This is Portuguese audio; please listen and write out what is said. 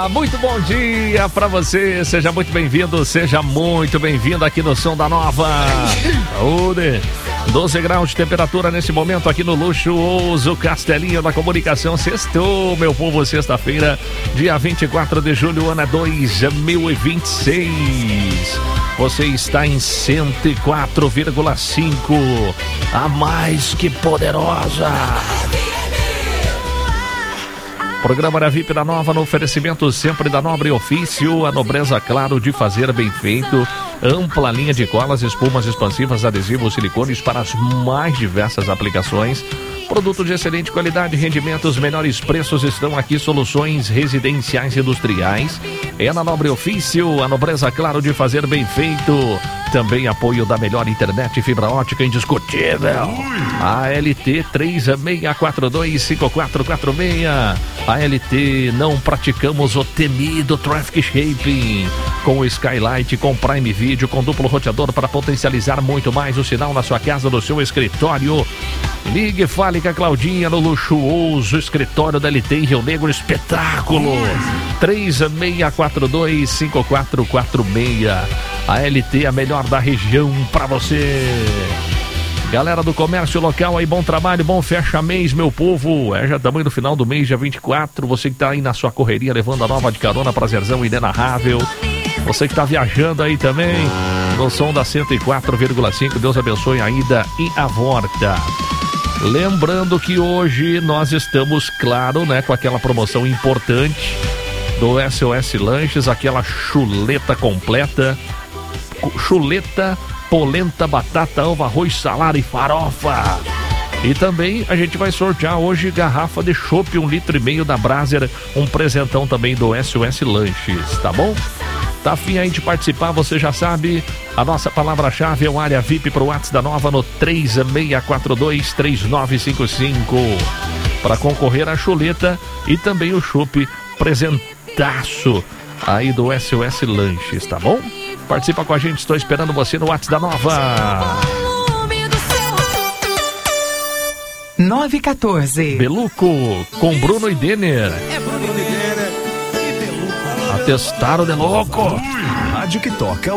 Muito bom dia pra você, seja muito bem-vindo, seja muito bem-vindo aqui no Som da Nova. Saúde! 12 graus de temperatura nesse momento aqui no luxuoso Castelinho da Comunicação. Sextou, meu povo, sexta-feira, dia 24 de julho, ano 2026. Você está em 104,5, a mais que poderosa. Programa da VIP da Nova no oferecimento sempre da Nobre Ofício, a nobreza claro de fazer bem feito, ampla linha de colas, espumas expansivas, adesivos, silicones para as mais diversas aplicações. Produto de excelente qualidade, rendimentos, menores preços estão aqui, soluções residenciais e industriais. É na Nobre Ofício, a nobreza claro de fazer bem feito. Também apoio da melhor internet fibra ótica indiscutível. ALT 36425446. ALT, não praticamos o temido Traffic Shaping. Com o Skylight, com Prime Video, com duplo roteador para potencializar muito mais o sinal na sua casa, no seu escritório. Ligue e fale com a Claudinha no luxuoso escritório da LT em Rio Negro, espetáculo. 36425446. A LT, a melhor da região pra você. Galera do comércio local aí, bom trabalho, bom fecha-mês, meu povo. Já estamos no final do mês, dia 24. Você que tá aí na sua correria, levando a Nova de carona, prazerzão inenarrável. Você que tá viajando aí também, no som da 104,5. Deus abençoe a ida e a volta. Lembrando que hoje nós estamos, claro, né, com aquela promoção importante do SOS Lanches, aquela chuleta completa. Chuleta, polenta, batata, ovo, arroz, salada e farofa. E também a gente vai sortear hoje garrafa de chopp 1,5 litro da Brasser, um presentão também do SOS Lanches, tá bom? Tá afim aí de participar, você já sabe, a nossa palavra-chave é o área VIP pro WhatsApp da Nova no 36423955 para concorrer à chuleta e também o chopp presentaço aí do SOS Lanches, tá bom? Participa com a gente, estou esperando você no WhatsApp da Nova. 914. Beluco, com Bruno e Denner. É Bruno e Denner e Beluco. Atestado de louco. Rádio que toca